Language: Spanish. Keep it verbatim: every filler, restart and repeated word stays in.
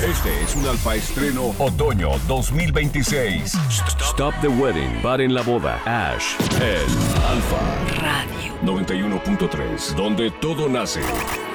Este es un Alfa Estreno Otoño dos mil veintiséis. Stop the Wedding. Paren la boda. Ash. El Alfa Radio noventa y uno punto tres. Donde todo nace.